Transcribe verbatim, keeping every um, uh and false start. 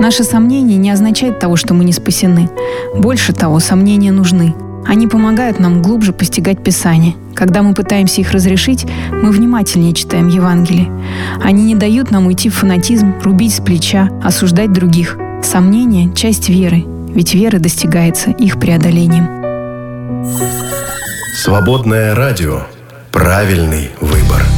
Наше сомнение не означает того, что мы не спасены. Больше того, сомнения нужны. Они помогают нам глубже постигать Писание. Когда мы пытаемся их разрешить, мы внимательнее читаем Евангелие. Они не дают нам уйти в фанатизм, рубить с плеча, осуждать других. Сомнение – часть веры, ведь вера достигается их преодолением. Свободное радио. Правильный выбор.